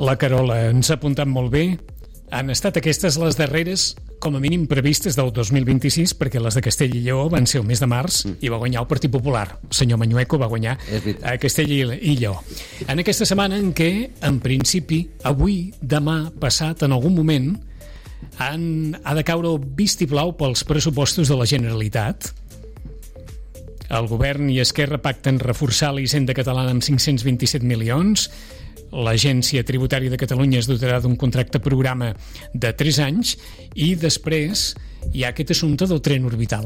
La Carola ens ha apuntat molt bé. Han estat aquestes les darreres, com a mínim previstes del 2026, perquè les de Castell i Lleó van ser el mes de març i va guanyar el Partit Popular. El senyor Mañueco va guanyar a Castell i Lleó. En aquesta setmana en què, en principi, avui, demà, passat, en algun moment, ha de caure el vistiplau pels pressupostos de la Generalitat. El govern i Esquerra pacten reforçar la Hisenda catalana amb 527 milions. L'Agència Tributària de Catalunya es dotarà d'un contracte programa de 3 anys i després hi ha aquest assumpte del tren orbital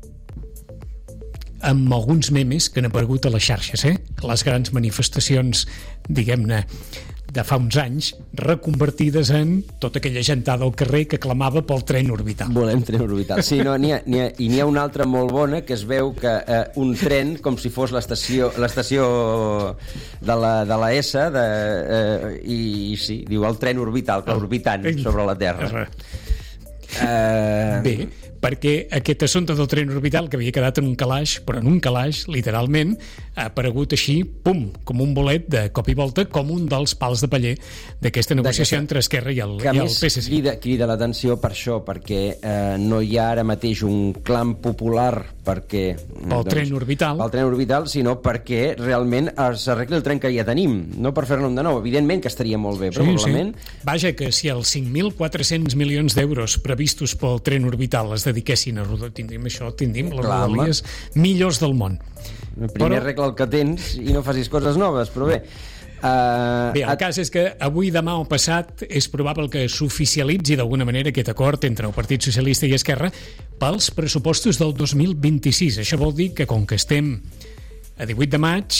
amb alguns memes que han aparegut a les xarxes, les grans manifestacions, diguem-ne, de fa uns anys, reconvertides en tota aquella gentada al carrer que clamava pel tren orbital. Volem tren orbital. Sí, no, n'hi ha una altra molt bona, que es veu que un tren, com si fos l'estació de la S, i sí, diu el tren orbital, que orbitant sobre la Terra. Bé, perquè aquest assumpte del tren orbital, que havia quedat en un calaix, però en un calaix, literalment, ha aparegut així, pum, com un bolet de cop i volta, com un dels pals de paller d'aquesta negociació entre Esquerra i el PSC. Crida l'atenció per això, perquè no hi ha ara mateix un clam popular pel tren orbital, sinó perquè realment s'arregli el tren que ja tenim, no per fer-ne un de nou. Evidentment que estaria molt bé, probablement. Sí. Vaja, que si els 5.400 milions d'euros previstos pel tren orbital es dediquessin a rodar, tindríem les rodalies millors del món. Primer arregla el que tens i no facis coses noves, però bé. El cas és que avui, demà o passat és probable que s'oficialitzi d'alguna manera aquest acord entre el Partit Socialista i Esquerra pels pressupostos del 2026. Això vol dir que com que estem a 18 de maig,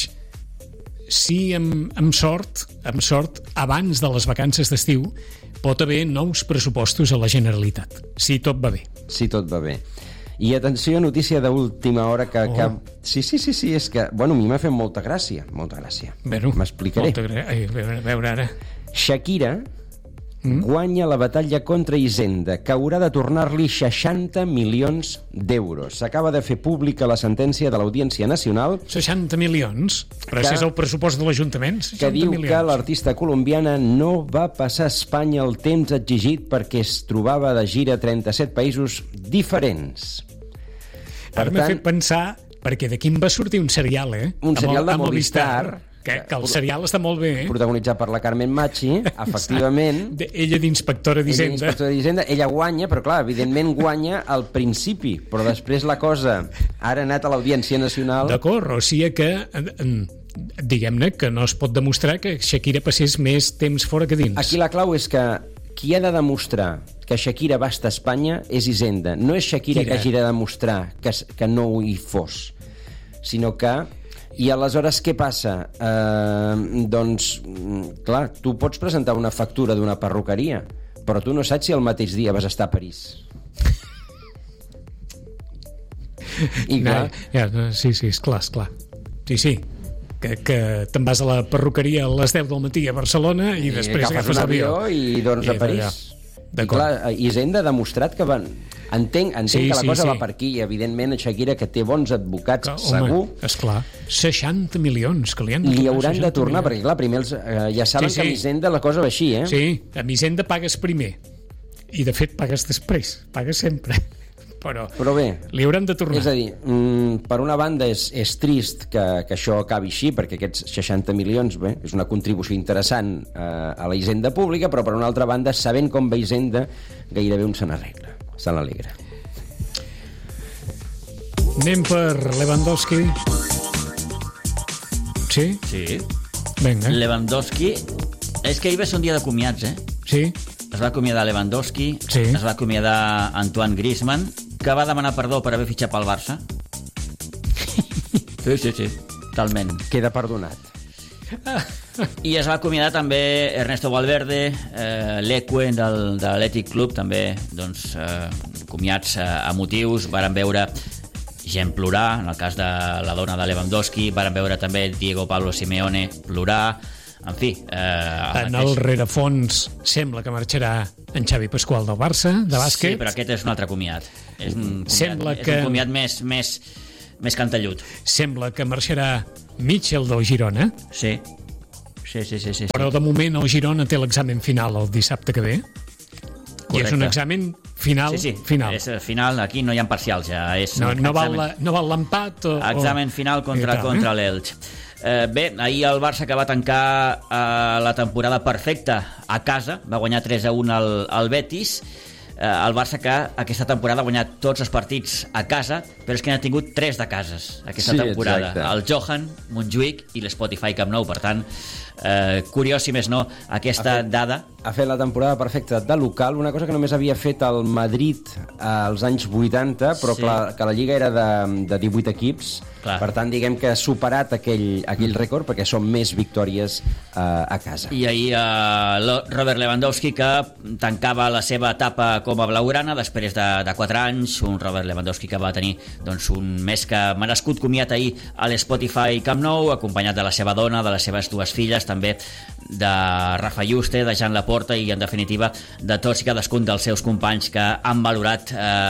si amb sort, abans de les vacances d'estiu, pot haver nous pressupostos a la Generalitat, si tot va bé. Si tot va bé. I atenció, notícia d'última hora que... Sí, és que... Bueno, a mi m'ha fet molta gràcia. M'explicaré. A veure ara. Shakira guanya la batalla contra Hisenda, que haurà de tornar-li 60 milions d'euros. S'acaba de fer pública la sentència de l'Audiència Nacional... 60 milions? Però si és el pressupost de l'Ajuntament, 60 que diu milions. Que l'artista colombiana no va passar a Espanya el temps exigit perquè es trobava de gira a 37 països diferents. Ara m'ha fet pensar, perquè d'aquí em va sortir un serial, Un serial de Movistar, que el serial està molt bé, protagonitzat per la Carmen Machi, efectivament. Ella d'inspectora d'Hisenda. Ella guanya, però clar, evidentment guanya al principi, però després la cosa ara ha anat a l'Audiència Nacional. D'acord, o sigui que diguem-ne que no es pot demostrar que Shakira passés més temps fora que dins. Aquí la clau és que qui ha de demostrar que Shakira va estar a Espanya és Hisenda. No és Shakira que hagi de demostrar que no hi fos, sinó que... I aleshores què passa? Doncs, clar, tu pots presentar una factura d'una perruqueria, però tu no saps si el mateix dia vas estar a París. I clar... Sí, és clar. Sí. Que te'n vas a la perruqueria a les 10 del matí a Barcelona i després agafes l'avió i dorms a París. I clar, Hisenda ha demostrat que entenc que la cosa va per aquí, i evidentment Shakira, que té bons advocats, segur. Esclar, 60 milions que li han de tornar. Li hauran de tornar, perquè clar, primer ja saben que amb Hisenda la cosa va així, Sí, amb Hisenda pagues primer i de fet pagues després, pagues sempre. Però bé, li hauran de tornar. És a dir, per una banda és trist que això acabi així, perquè aquests 60 milions és una contribució interessant a la Hisenda pública, però per una altra banda, sabent com va Hisenda, gairebé un se n'alegra. Anem per Lewandowski. Sí? Sí. Vinga. Lewandowski... És que ahir va ser un dia de comiats, Sí. Es va acomiadar Lewandowski, es va acomiadar Antoine Griezmann, que va demanar perdó per haver fitxat pel Barça. Sí, totalment. Queda perdonat. I es va acomiadar també Ernesto Valverde, l'Eque de l'Athletic Club, també doncs, comiats emotius. Varen veure gent plorar, en el cas de la dona de Lewandowski, varen veure també Diego Pablo Simeone plorar. En fi... En el rerefons sembla que marxarà en Xavi Pasqual del Barça, de bàsquet. Sí, però aquest és un altre comiat. És un comiat més cantellut. Sembla que marxarà Mitchell del Girona. Sí. Sí. Però de moment el Girona té l'examen final el dissabte que ve. Correcte. I és un examen final. Sí. Final. És final, aquí no hi ha parcials ja. És no val l'empat examen final contra l'Elx. Bé, ahir el Barça que va tancar la temporada perfecta a casa, va guanyar 3-1 al Betis. El Barça que aquesta temporada ha guanyat tots els partits a casa, però és que n'ha tingut 3 de cases aquesta temporada. Exacte. El Johan, Montjuïc i l'Spotify Camp Nou. Per tant, curiós, si més no, aquesta dada. Ha fet la temporada perfecta de local, una cosa que només havia fet el Madrid als anys 80, però Sí. clar, que la Lliga era de 18 equips. Clar. Per tant, diguem que ha superat aquell rècord perquè són més victòries a casa. I ahir Robert Lewandowski, que tancava la seva etapa com a blaugrana després de 4 anys, un Robert Lewandowski que va tenir doncs, un més que merescut comiat ahir a l'Spotify Camp Nou, acompanyat de la seva dona, de les seves 2 filles, també de Rafa Juste, de Jan Laporta i, en definitiva, de tots i cadascun dels seus companys que han valorat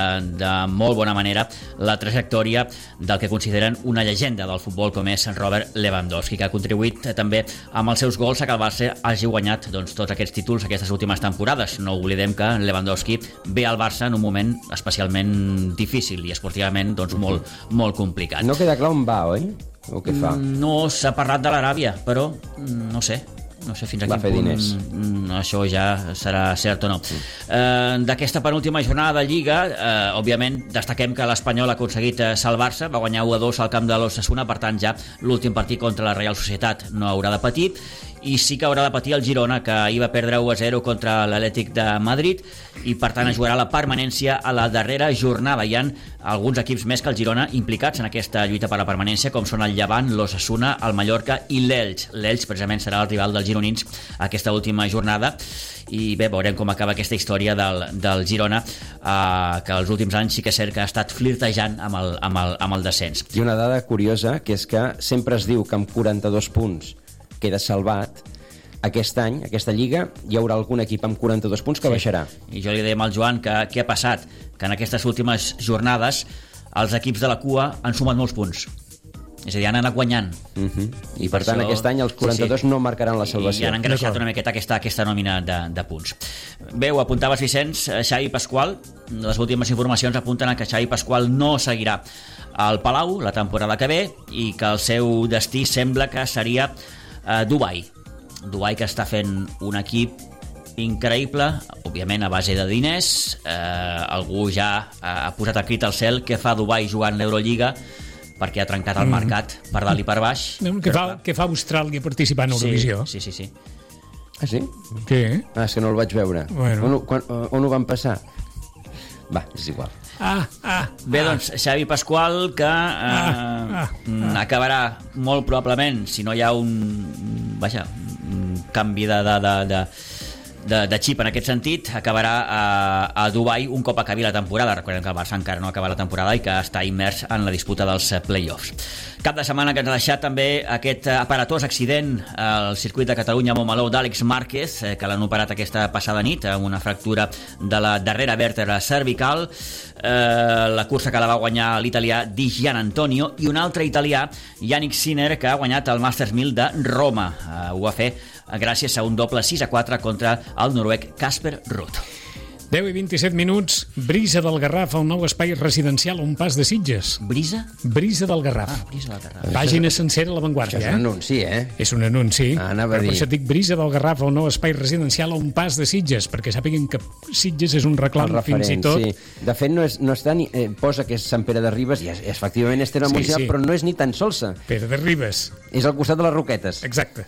de molt bona manera la trajectòria del que consideren una llegenda del futbol com és Robert Lewandowski, que ha contribuït també amb els seus gols a que el Barça hagi guanyat doncs, tots aquests títols aquestes últimes temporades. No oblidem que Lewandowski ve al Barça en un moment especialment difícil i esportivament doncs, molt complicat. No queda clar on va, oi? O què fa? No s'ha parlat de l'Aràbia, però no sé fins a Va quin fer punt diners. això ja serà cert o no. D'aquesta penúltima jornada de Lliga, òbviament destaquem que l'Espanyol ha aconseguit salvar-se, va guanyar 1-2 al camp de l'Osasuna, per tant ja l'últim partit contra la Real Societat no haurà de patir, i sí que haurà de patir el Girona, que ahir va perdre 1-0 contra l'Atlètic de Madrid, i per tant es jugarà la permanència a la darrera jornada. Hi ha alguns equips més que el Girona implicats en aquesta lluita per la permanència, com són el Llevant, l'Osasuna, el Mallorca i l'Elx. L'Elx precisament serà el rival dels gironins aquesta última jornada, i bé, veurem com acaba aquesta història del Girona, que els últims anys sí que és cert que ha estat flirtejant amb el descens. I una dada curiosa, que és que sempre es diu que amb 42 punts queda salvat. Aquest any, aquesta Lliga, hi haurà algun equip amb 42 punts que baixarà. I jo li dèiem al Joan que què ha passat? Que en aquestes últimes jornades els equips de la cua han sumat molts punts. És a dir, han anat guanyant. I per tant, aquest any els 42 no marcaran la salvació. I han engreixat una miqueta aquesta nòmina de punts. Bé, ho apuntaves, Vicenç, Xavi Pasqual. Les últimes informacions apunten a que Xavi Pasqual no seguirà al Palau la temporada que ve i que el seu destí sembla que seria Dubai, que està fent un equip increïble, òbviament a base de diners. Algú ja ha posat el crit al cel: què fa Dubai jugant l'Eurolliga, perquè ha trencat el mercat per dalt i per baix. Què fa Austràlia participant a Eurovisió? Sí. Ah, sí? Què? Ah, és que no el vaig veure. Bueno. On ho van passar? Va, és igual. Bé, doncs, Xavi Pasqual, que acabarà molt probablement, si no hi ha un canvi de xip en aquest sentit, acabarà a Dubai un cop acabi la temporada. Recordem que el Barça encara no acaba la temporada i que està immers en la disputa dels play-offs. Cap de setmana que ens ha deixat també aquest aparatós accident al circuit de Catalunya a Montmeló d'Àlex Márquez, que l'han operat aquesta passada nit amb una fractura de la darrera vèrtebra cervical. La cursa que la va guanyar l'italià Di Gianantonio, i un altre italià, Yannick Sinner, que ha guanyat el Masters 1000 de Roma. Ho va fer gràcies a un doble 6-4 contra el noruec Casper Ruud. 10 i 27 minuts. Brisa del Garraf, el nou espai residencial a un pas de Sitges. Brisa? Brisa del Garraf. Brisa del Garraf. Pàgina sencera a l'avantguàrdia. Això és un anunci, És un anunci. Anava a Per dir. això dic Brisa del Garraf, el nou espai residencial a un pas de Sitges, perquè sàpiguen que Sitges és un reclam fins i tot. Sí. De fet, no és tan... posa que és Sant Pere de Ribes, i efectivament és terme municipal, però no és ni tan solsa. Pere de Ribes. És al costat de les Roquetes. Exacte.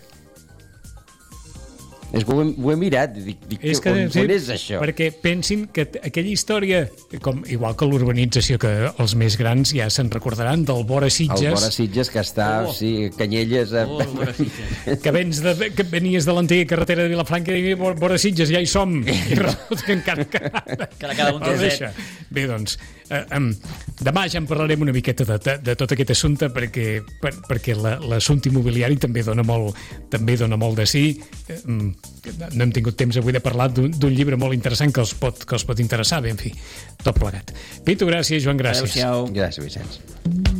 És que ho he mirat. Dic, on és això? Perquè pensin que aquella història, igual que l'urbanització, que els més grans ja se'n recordaran, del Vora Sitges. El Vora Sitges, que està, Canyelles... Que venies de l'antiga carretera de Vilafranca i Vora Sitges, ja hi som. I resulta que encara... cada un té dret. Bé, doncs, demà ja en parlarem una miqueta de tot aquest assumpte, perquè l'assumpte immobiliari també dona molt de sí. No hem tingut temps avui de parlar d'un llibre molt interessant que els pot interessar. Bé, en fi, tot plegat. Pitu, gràcies, Joan, gràcies. Adéu-siau. Gràcies, Vicenç.